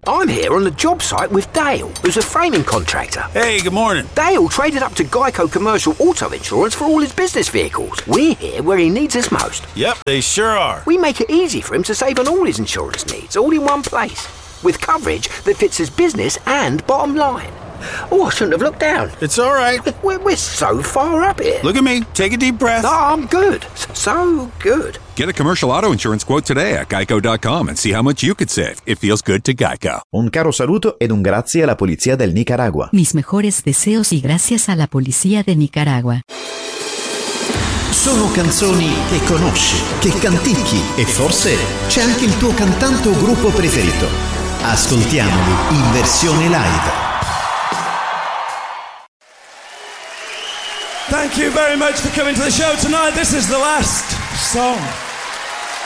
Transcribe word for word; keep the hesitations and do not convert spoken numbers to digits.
I'm here on the job site with Dale, who's a framing contractor. Hey, good morning. Dale traded up to Geico Commercial Auto Insurance for all his business vehicles. We're here where he needs us most. Yep, they sure are. We make it easy for him to save on all his insurance needs, all in one place, with coverage that fits his business and bottom line. Oh, I shouldn't have looked down. It's all right. We're, we're so far up here. Look at me. Take a deep breath. No, I'm good. So good. Get a commercial auto insurance quote today at geico dot com and see how much you could save. It feels good to Geico. Un caro saluto ed un grazie alla polizia del Nicaragua. Mis mejores deseos y gracias a la policía de Nicaragua. Sono canzoni che conosci, che canticchi e forse c'è anche il tuo cantante o gruppo preferito. Ascoltiamoli in versione live. Thank you very much for coming to the show tonight. This is the last song.